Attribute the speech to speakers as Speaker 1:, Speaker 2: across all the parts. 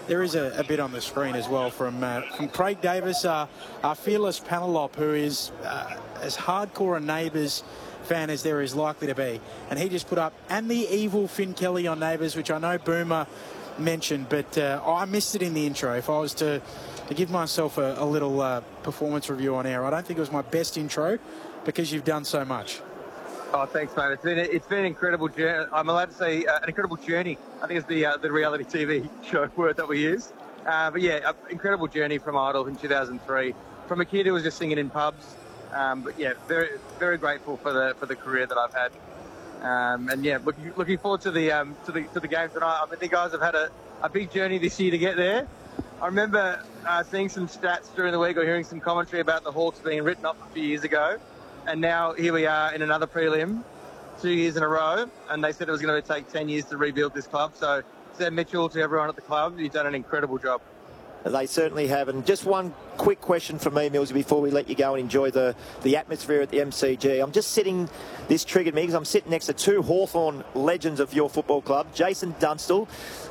Speaker 1: There is a bit on the screen as well from Craig Davis, our fearless Panelop, who is as hardcore a Neighbours fan as there is likely to be. And he just put up, and the evil Finn Kelly on Neighbours, which I know Boomer mentioned, but I missed it in the intro. If I was to give myself a little performance review on air, I don't think it was my best intro because you've done so much.
Speaker 2: Oh, thanks, mate. It's been an incredible journey. I'm allowed to say an incredible journey. I think it's the reality TV show word that we use. But yeah, incredible journey from Idol in 2003. From a kid who was just singing in pubs. But yeah, very very grateful for the career that I've had. And yeah, looking forward to the game tonight. I mean, you guys have had a big journey this year to get there. I remember seeing some stats during the week or hearing some commentary about the Hawks being written off a few years ago. And now here we are in another prelim, 2 years in a row, and they said it was going to take 10 years to rebuild this club. So, Sam Mitchell, to everyone at the club, you've done an incredible job.
Speaker 3: They certainly have. And just one quick question from me, Millsy, before we let you go and enjoy the atmosphere at the MCG. I'm just sitting, this triggered me because I'm sitting next to two Hawthorn legends of your football club, Jason Dunstall.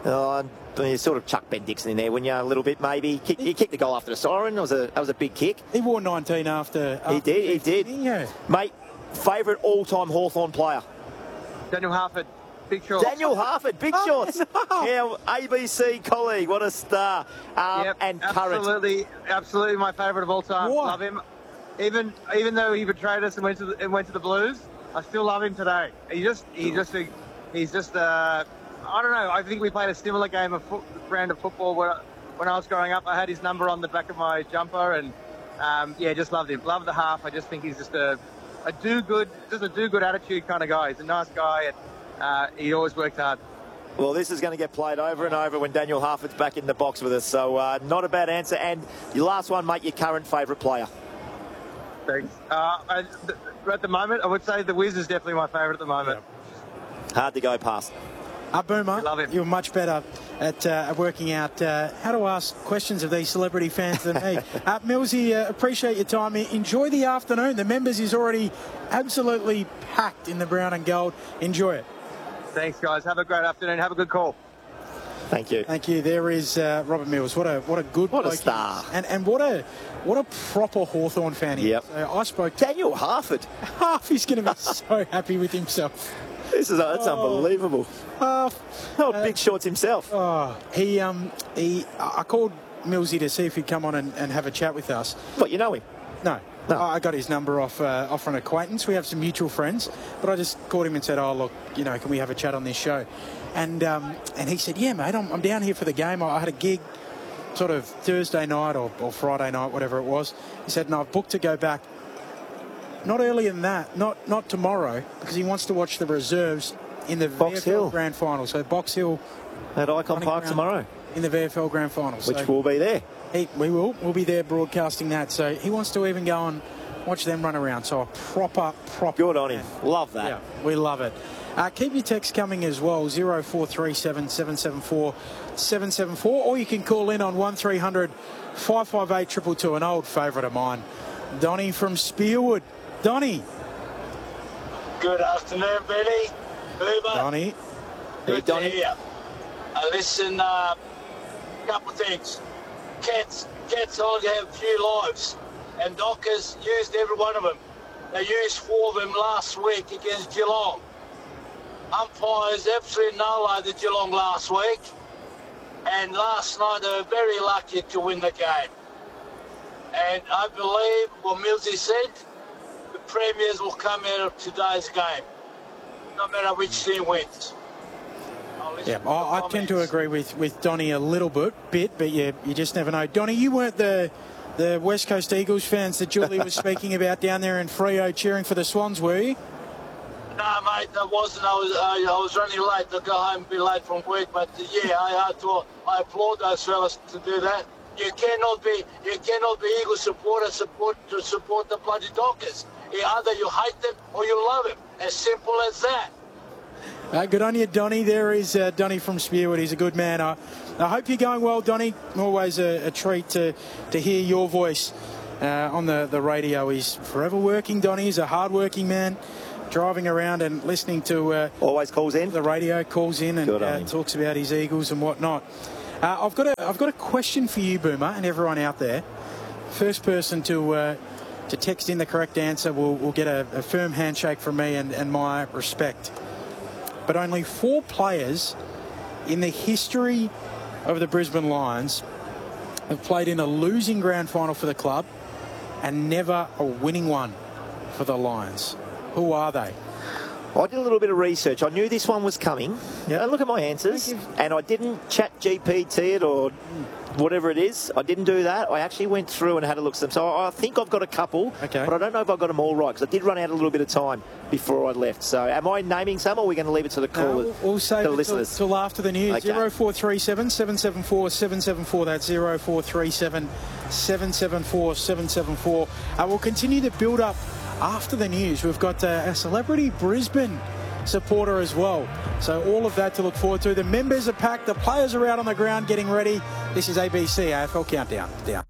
Speaker 3: You sort of chuck Ben Dixon in there, wouldn't you, a little bit maybe? He kicked the goal after the siren. That was a big kick.
Speaker 1: He wore 19 after
Speaker 3: he did.
Speaker 1: Yeah.
Speaker 3: Mate, favourite all-time Hawthorn player?
Speaker 2: Daniel Harford. Big Shorts.
Speaker 3: Daniel Harford, Big Shorts. Yeah, ABC colleague, what a star.
Speaker 2: Yep,
Speaker 3: and current.
Speaker 2: Absolutely my favourite of all time.
Speaker 1: What?
Speaker 2: Love him. Even though he betrayed us and went to the Blues, I still love him today. He's just I don't know. I think we played a similar brand of football when I was growing up. I had his number on the back of my jumper, and yeah, just loved him. Love the half. I just think he's just a do-good attitude kind of guy. He's a nice guy, and he always worked hard.
Speaker 3: Well, this is going to get played over and over when Daniel Harford's back in the box with us. So not a bad answer. And your last one, mate, your current favourite player?
Speaker 2: Thanks. At the moment, I would say the Wiz is definitely my favourite at the moment.
Speaker 3: Yeah. Hard to go past.
Speaker 1: Boomer,
Speaker 2: love him.
Speaker 1: you're much better at working out how to ask questions of these celebrity fans than me. Millsy, appreciate your time. Enjoy the afternoon. The members is already absolutely packed in the brown and gold. Enjoy it.
Speaker 2: Thanks, guys. Have a great afternoon. Have a good call.
Speaker 3: Thank you.
Speaker 1: Thank you. There is Robert Mills. What a good
Speaker 3: a star.
Speaker 1: And what a proper Hawthorn fan he is. So I spoke to
Speaker 3: Daniel Harford.
Speaker 1: He's going to be so happy with himself.
Speaker 3: That's unbelievable. Big Shorts himself.
Speaker 1: I called Millsy to see if he'd come on and have a chat with us.
Speaker 3: What, you know him?
Speaker 1: No. I got his number off an acquaintance. We have some mutual friends, but I just called him and said, "Oh, look, can we have a chat on this show?" And he said, "Yeah, mate, I'm down here for the game. I had a gig, sort of Thursday night or Friday night, whatever it was." He said, "No, I've booked to go back. Not earlier than that, not tomorrow, because he wants to watch the reserves in the
Speaker 3: Box Hill
Speaker 1: Grand Final." So Box Hill
Speaker 3: at Icon Park tomorrow
Speaker 1: in the VFL Grand Final,
Speaker 3: which will be there.
Speaker 1: We'll be there broadcasting that. So he wants to even go and watch them run around. So a proper.
Speaker 3: Good on him. Love that.
Speaker 1: Yeah, we love it. Keep your texts coming as well, 0437 774 774, or you can call in on 1300 558 222, an old favourite of mine, Donnie from Spearwood. Donnie.
Speaker 4: Good afternoon, Benny. Boomer.
Speaker 1: Donnie.
Speaker 4: Good to hear. Listen, couple of things. Cats only have a few lives, and Dockers used every one of them. They used 4 of them last week against Geelong. Umpires absolutely nullified the Geelong last week, and last night they were very lucky to win the game. And I believe what Millsy said, the premiers will come out of today's game, no matter which team wins.
Speaker 1: Yeah, I tend to agree with Donnie a little bit, but you just never know. Donnie, you weren't the West Coast Eagles fans that Julie was speaking about down there in Freo cheering for the Swans, were you?
Speaker 4: No, mate, I wasn't. I was running late to go home and be late from work, but yeah, I applaud those fellas to do that. You cannot be Eagle supporter to support the bloody Dockers. Either you hate them or you love them. As simple as that.
Speaker 1: Good on you, Donnie. There is Donnie from Spearwood. He's a good man. I hope you're going well, Donnie. Always a treat to hear your voice on the radio. He's forever working, Donnie. He's a hard-working man, driving around and listening to...
Speaker 3: always calls in?
Speaker 1: The radio, calls in and talks about his Eagles and whatnot. I've got a question for you, Boomer, and everyone out there. First person to text in the correct answer will get a firm handshake from me and my respect. But only 4 players in the history of the Brisbane Lions have played in a losing grand final for the club and never a winning one for the Lions. Who are they?
Speaker 3: I did a little bit of research. I knew this one was coming.
Speaker 1: Yep.
Speaker 3: And look at my answers. And I didn't chat GPT it or whatever it is. I didn't do that. I actually went through and had a look at them. So I think I've got a couple,
Speaker 1: okay,
Speaker 3: but I don't know if I've got them all right because I did run out a little bit of time before I left. So am I naming some or are we going to leave it to the caller,
Speaker 1: we'll save
Speaker 3: the
Speaker 1: it
Speaker 3: listeners?
Speaker 1: till after the news.
Speaker 3: Okay.
Speaker 1: 0437 774 774. That's 0437 774 774. We'll continue to build up after the news. We've got a celebrity Brisbane supporter as well. So all of that to look forward to. The members are packed. The players are out on the ground getting ready. This is ABC AFL Countdown. Down.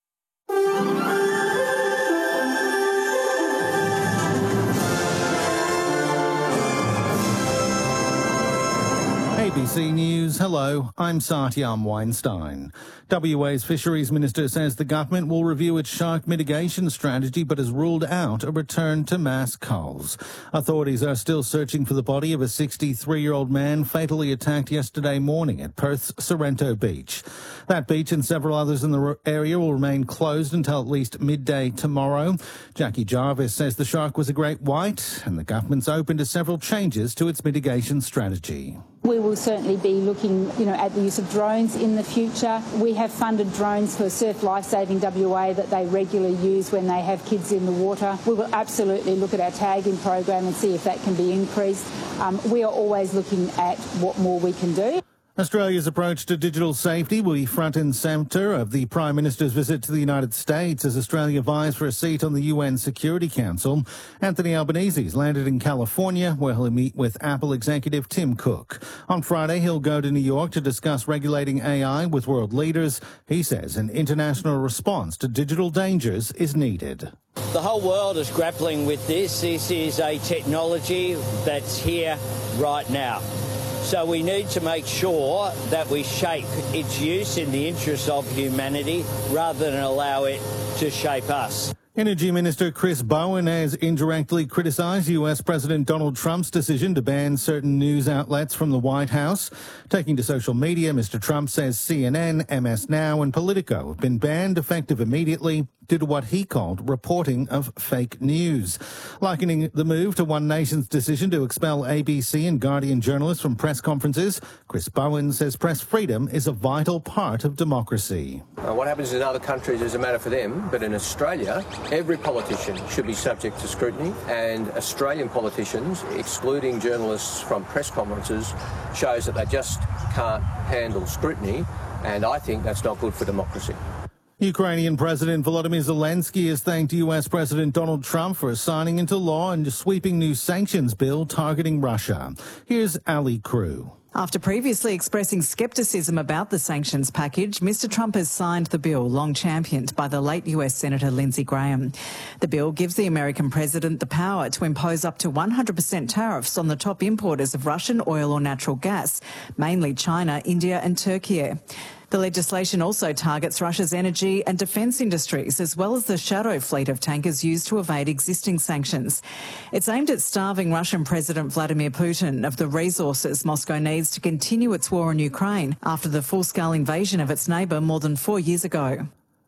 Speaker 5: ABC News, hello, I'm Satyam Weinstein. WA's Fisheries Minister says the government will review its shark mitigation strategy but has ruled out a return to mass culls. Authorities are still searching for the body of a 63-year-old man fatally attacked yesterday morning at Perth's Sorrento Beach. That beach and several others in the area will remain closed until at least midday tomorrow. Jackie Jarvis says the shark was a great white and the government's open to several changes to its mitigation strategy.
Speaker 6: We will certainly be looking, at the use of drones in the future. We have funded drones for Surf Lifesaving WA that they regularly use when they have kids in the water. We will absolutely look at our tagging program and see if that can be increased. We are always looking at what more we can do.
Speaker 5: Australia's approach to digital safety will be front and centre of the Prime Minister's visit to the United States as Australia vies for a seat on the UN Security Council. Anthony Albanese's landed in California, where he'll meet with Apple executive Tim Cook. On Friday, he'll go to New York to discuss regulating AI with world leaders. He says an international response to digital dangers is needed.
Speaker 7: The whole world is grappling with this. This is a technology that's here right now. So we need to make sure that we shape its use in the interest of humanity rather than allow it to shape us.
Speaker 5: Energy Minister Chris Bowen has indirectly criticised US President Donald Trump's decision to ban certain news outlets from the White House. Taking to social media, Mr. Trump says CNN, MS Now and Politico have been banned effective immediately due to what he called reporting of fake news. Likening the move to One Nation's decision to expel ABC and Guardian journalists from press conferences, Chris Bowen says press freedom is a vital part of democracy.
Speaker 8: What happens in other countries is a matter for them, but in Australia, every politician should be subject to scrutiny, and Australian politicians excluding journalists from press conferences shows that they just can't handle scrutiny, and I think that's not good for democracy.
Speaker 5: Ukrainian President Volodymyr Zelensky has thanked US President Donald Trump for signing into law and sweeping new sanctions bill targeting Russia. Here's Ali Crew.
Speaker 9: After previously expressing scepticism about the sanctions package, Mr. Trump has signed the bill, long championed by the late US Senator Lindsey Graham. The bill gives the American president the power to impose up to 100% tariffs on the top importers of Russian oil or natural gas, mainly China, India and Turkey. The legislation also targets Russia's energy and defence industries, as well as the shadow fleet of tankers used to evade existing sanctions. It's aimed at starving Russian President Vladimir Putin of the resources Moscow needs to continue its war in Ukraine after the full-scale invasion of its neighbour more than 4 years ago.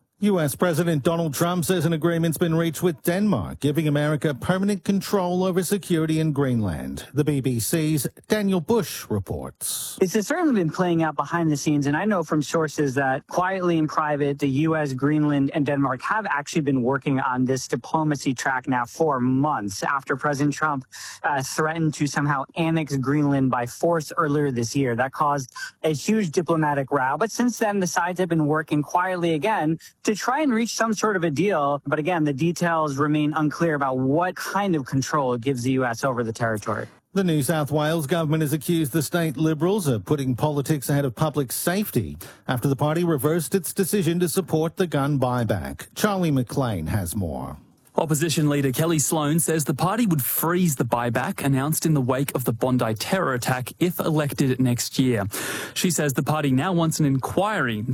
Speaker 5: US President Donald Trump says an agreement's been reached with Denmark, giving America permanent control over security in Greenland. The BBC's Daniel Bush reports.
Speaker 10: It's certainly been playing out behind the scenes, and I know from sources that quietly in private, the US, Greenland, and Denmark have actually been working on this diplomacy track now for months after President Trump threatened to somehow annex Greenland by force earlier this year. That caused a huge diplomatic row. But since then, the sides have been working quietly again to try and reach some sort of a deal. But again, the details remain unclear about what kind of control it gives the U.S. over the territory.
Speaker 5: The New South Wales government has accused the state Liberals of putting politics ahead of public safety after the party reversed its decision to support the gun buyback. Charlie McLean has more.
Speaker 11: Opposition leader Kelly Sloan says the party would freeze the buyback announced in the wake of the Bondi terror attack if elected next year. She says the party now wants an inquiry